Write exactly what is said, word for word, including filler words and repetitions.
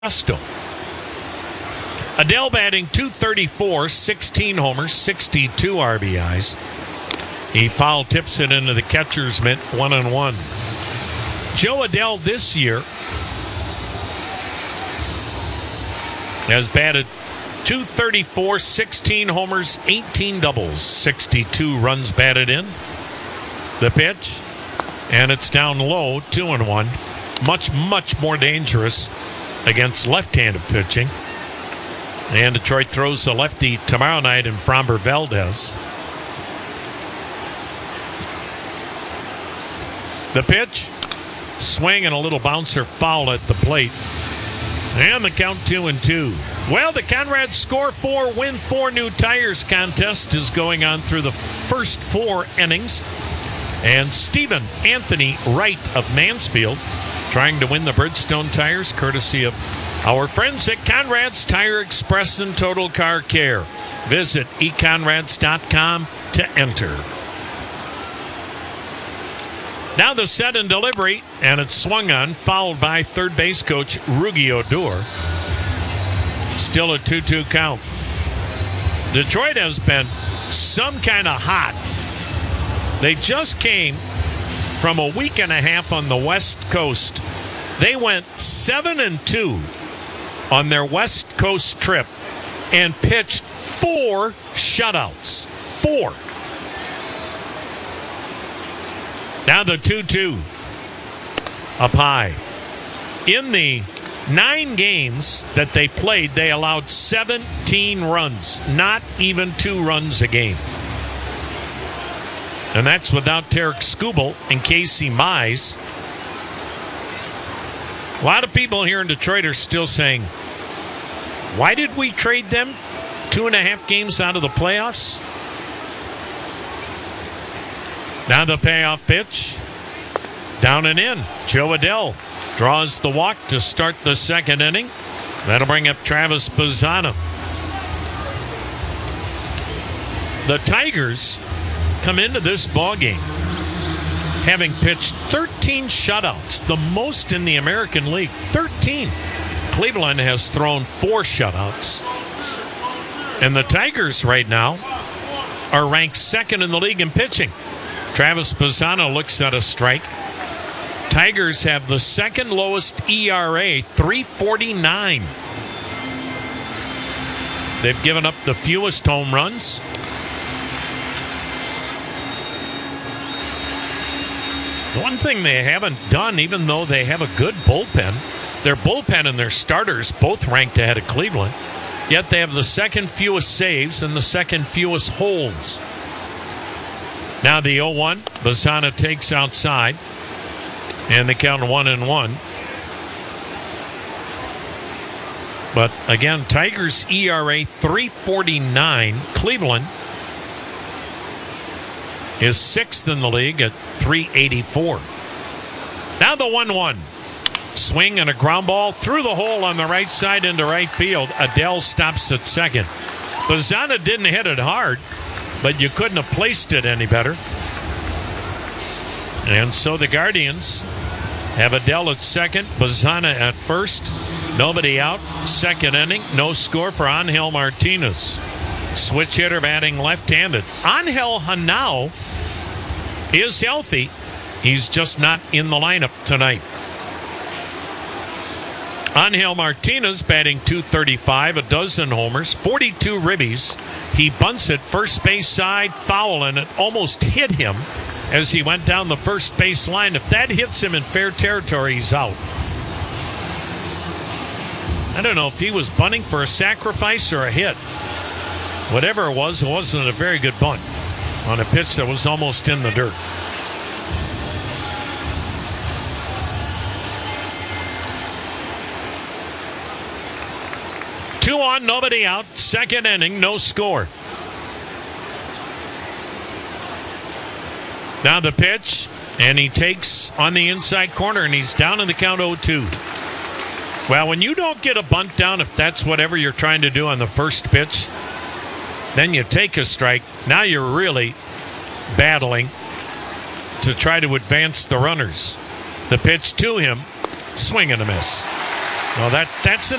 Modesto. Adell batting two thirty-four, sixteen homers, sixty-two R B Is. He foul tips it into the catcher's mitt, one and one. Joe Adell this year has batted two thirty-four, sixteen homers, eighteen doubles, sixty-two runs batted in. The pitch, and it's down low, two and one. Much, much more dangerous against left-handed pitching. And Detroit throws a lefty tomorrow night in Framber Valdez. The pitch, swing and a little bouncer foul at the plate. And the count two and two. Well, the Conrad Score four, Win four New Tires contest is going on through the first four innings. And Stephen Anthony Wright of Mansfield trying to win the Bridgestone tires, courtesy of our friends at Conrad's Tire Express and Total Car Care. Visit e conrads dot com to enter. Now the set and delivery, and it's swung on, fouled by third base coach Rugi Odor. Still a two two count. Detroit has been some kind of hot. They just came from a week and a half on the West Coast. They went seven and two on their West Coast trip and pitched four shutouts. Four. Now the two two. Up high. In the nine games that they played, they allowed seventeen runs. Not even two runs a game. And that's without Tarek Skubal and Casey Mize. A lot of people here in Detroit are still saying, why did we trade them two and a half games out of the playoffs? Now the payoff pitch. Down and in. Joe Adell draws the walk to start the second inning. That'll bring up Travis Bazzana. The Tigers come into this ballgame having pitched thirteen shutouts, the most in the American League. thirteen. Cleveland has thrown four shutouts. And the Tigers right now are ranked second in the league in pitching. Travis Bazzana looks at a strike. Tigers have the second lowest E R A, three forty-nine. They've given up the fewest home runs. One thing they haven't done, even though they have a good bullpen, their bullpen and their starters both ranked ahead of Cleveland, yet they have the second fewest saves and the second fewest holds. Now the oh one, Bazzana takes outside, and they count one and one. But again, Tigers E R A three forty-nine. Cleveland is sixth in the league at three eighty-four. Now the one one. Swing and a ground ball through the hole on the right side into right field. Adell stops at second. Bazzana didn't hit it hard, but you couldn't have placed it any better. And so the Guardians have Adell at second, Bazzana at first. Nobody out. Second inning. No score for Angel Martinez. Switch hitter batting left-handed. Angel Hanao is healthy. He's just not in the lineup tonight. Angel Martinez batting two thirty-five, a dozen homers, forty-two ribbies. He bunts it first base side, foul, and it almost hit him as he went down the first base line. If that hits him in fair territory, he's out. I don't know if he was bunting for a sacrifice or a hit. Whatever it was, it wasn't a very good bunt on a pitch that was almost in the dirt. Two on, nobody out. Second inning, no score. Now the pitch, and he takes on the inside corner, and he's down in the count oh two. Well, when you don't get a bunt down, if that's whatever you're trying to do on the first pitch, then you take a strike. Now you're really battling to try to advance the runners. The pitch to him, swing and a miss. Well, that that's an